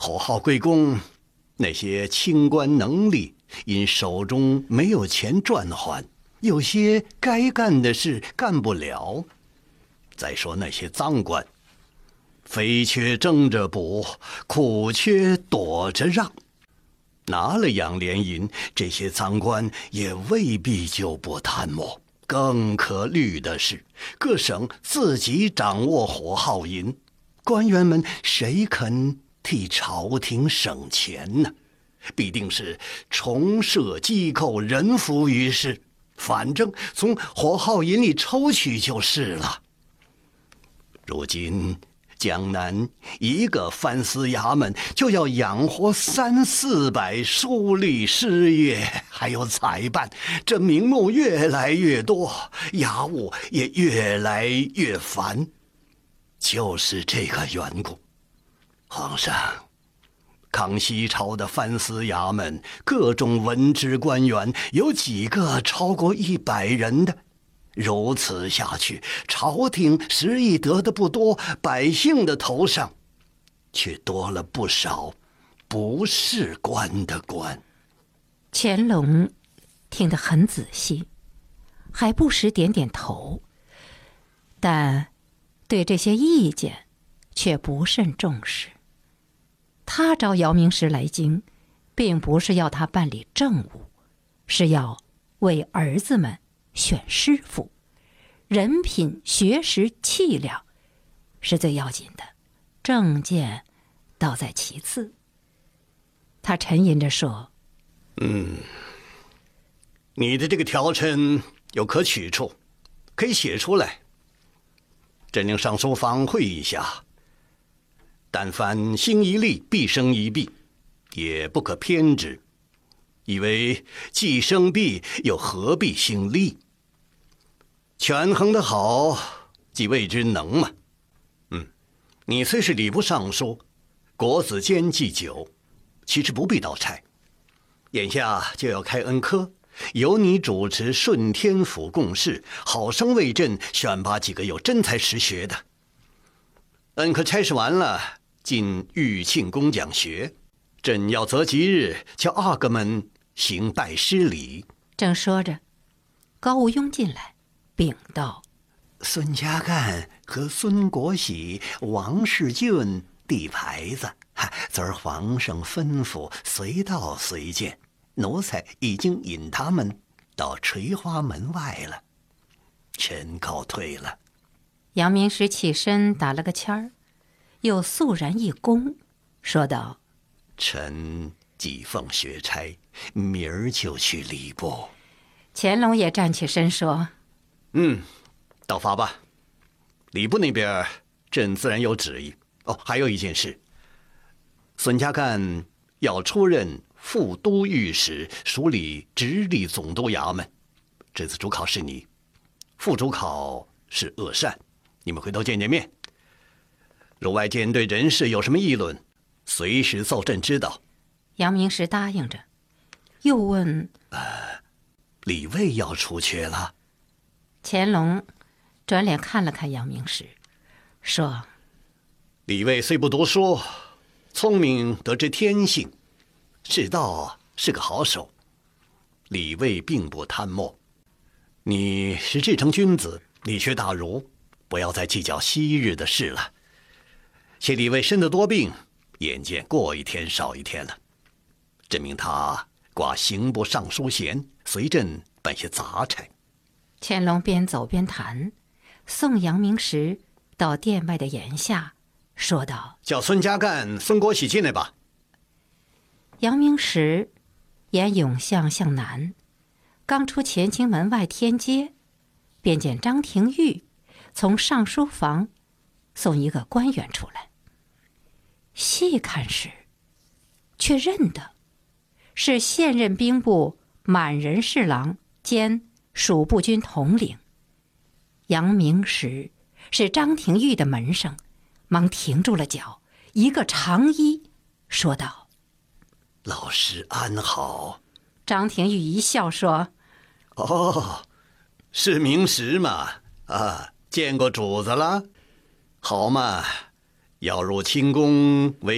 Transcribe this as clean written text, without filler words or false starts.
火耗贵公那些清官能吏因手中没有钱赚还，有些该干的事干不了。再说那些赃官，肥缺争着补，苦缺躲着让。拿了养廉银，这些赃官也未必就不贪墨。更可虑的是，各省自己掌握火耗银，官员们谁肯替朝廷省钱呢？必定是重设机构，人浮于事，反正从火耗银里抽取就是了。如今江南一个藩司衙门就要养活300-400书吏师爷，还有采办，这名目越来越多，衙务也越来越繁。就是这个缘故，皇上，康熙朝的藩司衙门各种文职官员有几个超过100人的？如此下去，朝廷实亦得的不多，百姓的头上却多了不少不是官的官。 乾隆听得很仔细，还不时点点头，但对这些意见却不甚重视。他召姚明时来京，并不是要他办理政务，是要为儿子们选师傅，人品、学识、气量是最要紧的，政见倒在其次。他沉吟着说： 你的这个条陈有可取处，可以写出来，朕令上书房会一下。但凡兴一利，必生一弊，也不可偏之。以为既生弊，又何必兴利？权衡的好，即谓之能嘛。你虽是礼部尚书，国子监祭酒，其实不必倒差。眼下就要开恩科，由你主持顺天府贡事，好生为朕选拔几个有真才实学的。恩科差事完了，进玉庆宫讲学。朕要择吉日，叫阿哥们行拜师礼。 正说着，高无庸进来，禀道： 孙家淦和孙国喜、王世俊递牌子，昨儿皇上吩咐随到随见，奴才已经引他们到垂花门外了。臣告退了。 杨明时起身打了个签儿，又肃然一躬，说道： 臣即奉学差，明儿就去礼部。 乾隆也站起身说： 到发吧。礼部那边朕自然有旨意。还有一件事，孙家淦要出任副都御史，署理直隶总督衙门。这次主考是你，副主考是鄂善，你们回头见见面。如外间对人事有什么议论，随时奏朕知道。 杨明时答应着，又问： 李卫要出缺了？ 乾隆转脸看了看杨明时，说： 李卫虽不读书，聪明得知天性，知道是个好手。李卫并不贪墨，你是至诚君子，理学大儒，不要再计较昔日的事了。且李卫身得多病，眼见过一天少一天了，朕命他挂刑部尚书衔，随朕办些杂差。 乾隆边走边谈，送杨明时到殿外的檐下，说道： 叫孙家淦、孙国喜进来吧。 杨明时沿甬巷向南，刚出乾清门外天街，便见张廷玉从上书房送一个官员出来。细看时，却认得是现任兵部满人侍郎兼属部军统领。杨明时是张廷玉的门生，忙停住了脚，一个长揖，说道： 老师安好。 张廷玉一笑说： 是明时嘛，见过主子了。好嘛，要入清宫为